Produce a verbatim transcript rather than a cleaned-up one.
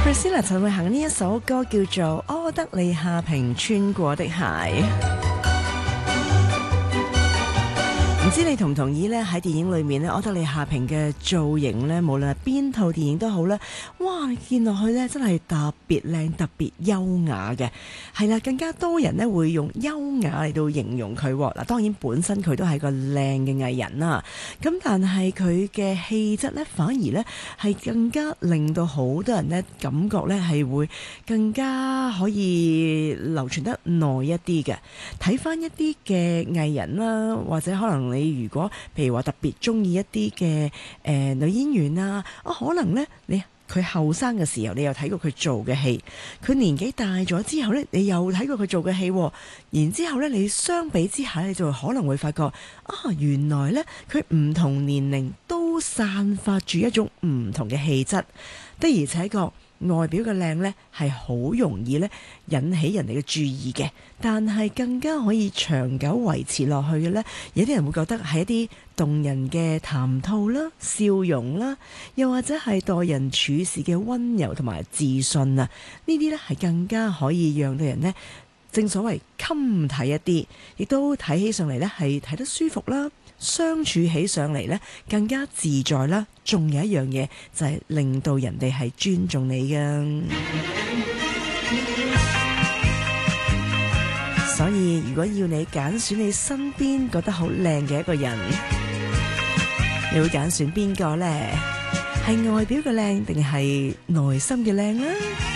Priscilla 陳慧嫻呢一首歌叫做《柯德莉夏萍穿過的鞋》。唔知你同唔同意呢？喺電影裏面呢，柯德莉夏萍嘅造型呢，無論係邊套電影都好呢，哇！見落去呢，真係特別靚、特別優雅嘅。係啦，更加多人呢會用優雅嚟到形容佢。嗱，當然本身佢都係個靚嘅藝人啦。咁但係佢嘅氣質呢，反而呢係更加令到好多人呢感覺呢係會更加可以流傳得耐一啲嘅。睇翻一啲嘅藝人啦，或者可能你如果譬如話特別中意一啲嘅誒女演員啊，啊可能呢，你佢後生嘅時候你又睇過佢做嘅戲，佢年紀大咗之後呢，你又睇過佢做嘅戲，然之後呢，你相比之下你就可能會發覺啊，原來呢，佢唔同年齡都散發住一種唔同嘅氣質，的而且確外表嘅靚呢係好容易呢引起人哋嘅注意嘅，但係更加可以長久維持落去嘅呢，有啲人會覺得係一啲動人嘅談吐啦、笑容啦，又或者係待人處事嘅溫柔同埋自信啊，呢啲呢係更加可以讓到人呢，正所謂襟睇一啲，亦都睇起上嚟呢係睇得舒服啦，相處起上嚟呢更加自在啦。仲有一樣嘢就係令到人哋係尊重你嘅。所以如果要你揀選你身邊覺得好靚嘅一個人，你會揀選邊個呢？係外表嘅靚定係內心嘅靚呢？